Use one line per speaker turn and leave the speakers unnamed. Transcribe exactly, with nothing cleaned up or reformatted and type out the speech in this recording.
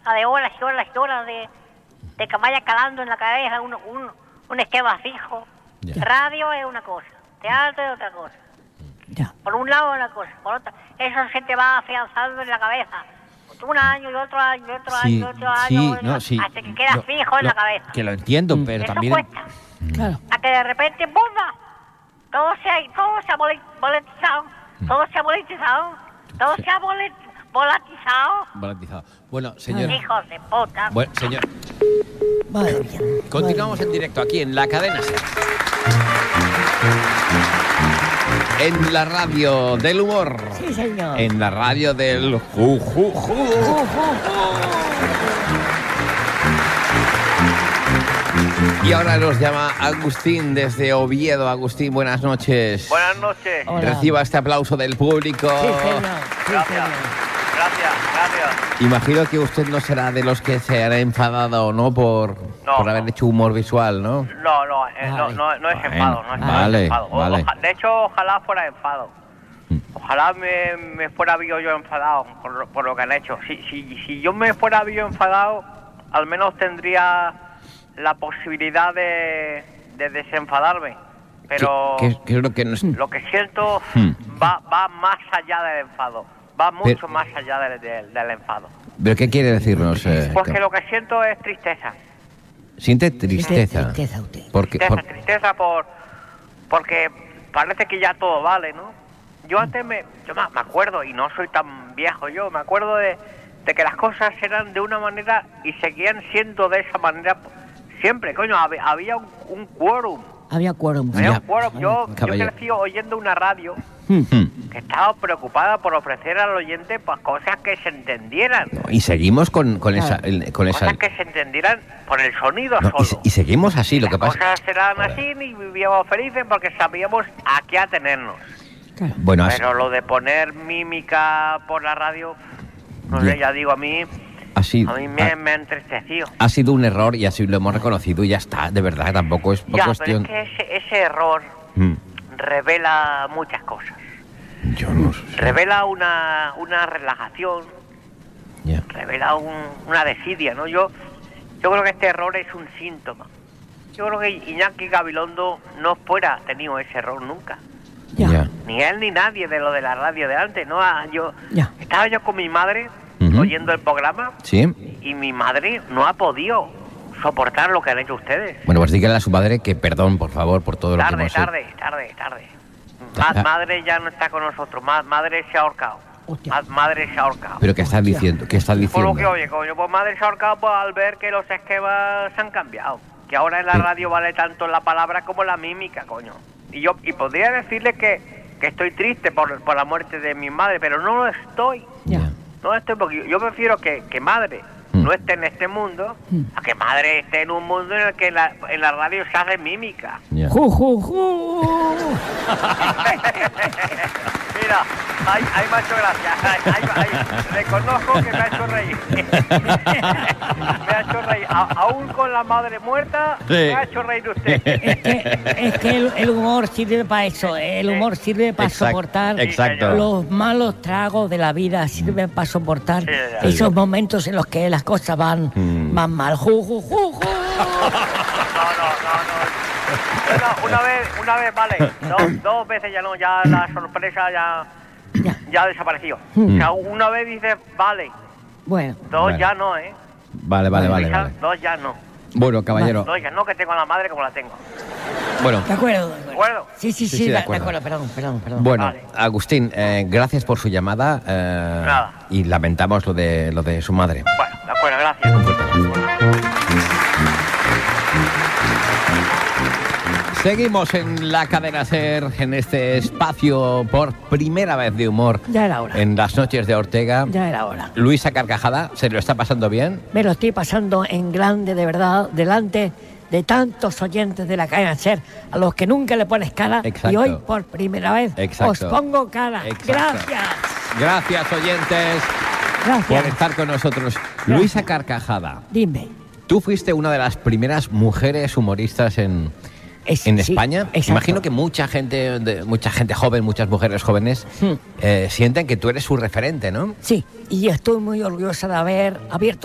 la de horas y horas y horas de, de que vaya calando en la cabeza un, un, un esquema fijo.
Ya.
Radio es una cosa, teatro es otra cosa.
Ya.
Por un lado es una cosa, por otra. Eso se te va afianzando en la cabeza. Un año y otro año y otro
Sí,
año y otro año.
sí,
otro,
no, sí.
hasta que queda
Lo-
fijo en
lo-
la cabeza.
Que lo entiendo, pero
Eso
también...
cuesta.
Claro.
A que de repente, ¡bomba! Todo se ha, todo se ha vole- volatizado. Todo se ha volatizado. Todo se ha volet- volatizado.
Garantizado. Bueno, señor...
Hijos de puta.
Bueno, señor...
Madre mía.
Continuamos en directo aquí en la cadena SER. En la radio del humor.
Sí, señor.
En la radio del ju, ju, ju. Y ahora nos llama Agustín desde Oviedo. Agustín, buenas noches.
Buenas noches.
Hola.
Reciba este aplauso del público.
Sí, señor. Sí,
Gracias.
señor.
Gracias, gracias.
Imagino que usted no será de los que se hará enfadado, ¿no? Por,
No,
por haber
no.
hecho humor visual, ¿no?
No, no, eh, no,
Vale.
no, no es
Bueno,
enfado, no es
vale,
enfado. O-
vale.
oja- de hecho, ojalá fuera enfado. Ojalá me, me fuera visto yo enfadado por, lo- por lo que han hecho. Si, si, si yo me fuera visto enfadado, al menos tendría la posibilidad de, de desenfadarme. Pero
¿Qué, qué- qué es lo que nos...
lo que siento
Hmm.
va, va más allá del enfado. Va mucho
Pero-
más allá del, del, del enfado.
¿Pero qué quiere decirnos? Eh,
Porque
que-
lo que siento es tristeza.
Siente tristeza.
Tristeza usted.
Porque,
Tristeza,
por-
tristeza por porque parece que ya todo vale, ¿no? Yo antes me, yo me me acuerdo, y no soy tan viejo yo, me acuerdo de, de que las cosas eran de una manera y seguían siendo de esa manera siempre, coño, hab- había un, un quórum,
Había quórum.
había
Ya.
un quórum. Yo, yo
Caballero.
crecí oyendo una radio
Hmm.
que estaba preocupada por ofrecer al oyente pues cosas que se entendieran,
Y seguimos con, con esa...
Claro.
el- con esa
cosas que se entendieran por el sonido
no, y, se-
solo.
y seguimos así, lo
Las
que pasa...
cosas eran así y vivíamos felices porque sabíamos a qué atenernos.
Claro.
Bueno, así,
Pero lo de poner mímica por la radio, no
Ya.
sé, ya digo, a mí,
así-
a mí me,
ha,
me ha entristecido.
ha sido un error y así lo hemos reconocido y ya está, de verdad, tampoco es por
Ya,
cuestión...
pero es que ese, ese error
Hmm.
revela muchas cosas.
Yo no sé.
Revela una, una relajación,
Ya.
revela un- una desidia, ¿no? Yo, yo creo que este error es un síntoma. Yo creo que Iñaki Gabilondo no fuera tenido ese error nunca.
Ya.
Ya.
Ni él ni nadie de lo de la radio de antes, ¿no? Ah, Yo
Ya.
estaba yo con mi madre
Ujú.
oyendo el programa
¿Sí?
y mi madre no ha podido soportar lo que han hecho ustedes.
Bueno, pues dígale a su madre que perdón, por favor, por todo lo que
Tarde,
hemos hecho.
tarde, tarde, tarde. Ma-
Ah.
madre ya no está con nosotros. Ma- madre se ha ahorcado.
Hostia.
Ma- madre se ha ahorcado.
¿Pero qué estás
Hostia.
diciendo? ¿Qué estás
Por
diciendo?
lo que oye, coño, pues madre se ha ahorcado pues, al ver que los esquemas se han cambiado. Que ahora en la
Pero-
radio vale tanto la palabra como la mímica, coño. Y yo y podría decirle que, que estoy triste por, por la muerte de mi madre, pero no lo estoy.
Ya.
No estoy porque yo, yo prefiero que, que madre
Mm.
no esté en este mundo
Mm.
a que madre esté en un mundo en el que la, en la radio se hace mímica.
Ya.
Ju, ju, ju.
Mira, ahí, ahí me ha hecho gracia. Ahí, ahí, ahí. Reconozco que me ha hecho reír. me ha hecho reír. A- aún con la madre muerta,
Sí.
me ha hecho reír usted.
Es que, es que el, el humor sirve para eso. El humor sirve para
Exacto,
soportar
exacto.
los malos tragos de la vida. Sirve para soportar
Sí, ya.
esos momentos en los que las cosas van,
Mm.
van mal. Ju, ju, ju, ju.
No, no, no, no. Una, una vez, una vez, vale. Dos, dos veces ya no, ya la sorpresa ya,
Ya.
ya ha desaparecido.
Mm.
O sea, una vez dices, vale.
Bueno,
Dos
Vale.
ya no, ¿eh?
Vale, vale, vale,
Hija,
vale.
Dos ya no.
Bueno, caballero.
Dos ya no, que tengo a la madre como la tengo.
Bueno,
de acuerdo, de
¿De
acuerdo.
acuerdo?
Sí, sí,
Sí,
sí,
sí, de
de, de
acuerdo.
acuerdo. Perdón, perdón, perdón.
bueno,
Vale.
Agustín, eh, gracias por su llamada eh,
Nada.
y lamentamos lo de lo de su madre.
Bueno, de acuerdo, gracias.
Un fuerte abrazo. Seguimos en la cadena SER, en este espacio por primera vez de humor
Ya era hora.
en las noches de Ortega.
Ya era hora.
Luisa Carcajada, ¿se lo está pasando bien?
Me lo estoy pasando en grande, de verdad, delante de tantos oyentes de la cadena SER, a los que nunca le pones cara,
Exacto.
y hoy por primera vez
Exacto.
os pongo cara.
Exacto.
Gracias.
Gracias, oyentes, por
Gracias.
estar con nosotros. Luisa Carcajada,
Dime.
tú fuiste una de las primeras mujeres humoristas en,
Es-
en
sí,
España.
exacto.
Imagino que mucha gente, de- mucha gente joven, muchas mujeres jóvenes,
Hmm.
eh, sienten que tú eres su referente, ¿no?
Sí, y estoy muy orgullosa de haber abierto